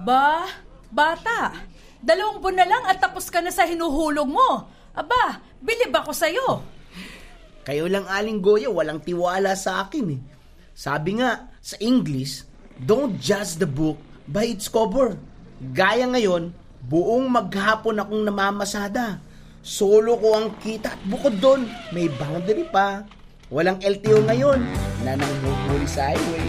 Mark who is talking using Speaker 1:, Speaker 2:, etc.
Speaker 1: Ba, bata, 2 buwan na lang at tapos ka na sa hinuhulog mo. Aba, bilib ako sa'yo.
Speaker 2: Kayo lang, Aling Goya, walang tiwala sa akin eh. Sabi nga, sa English, don't judge the book by its cover. Gaya ngayon, buong maghapon akong namamasada. Solo ko ang kita at bukod doon, may boundary pa. Walang LTO ngayon na nanghuhuli sa highway.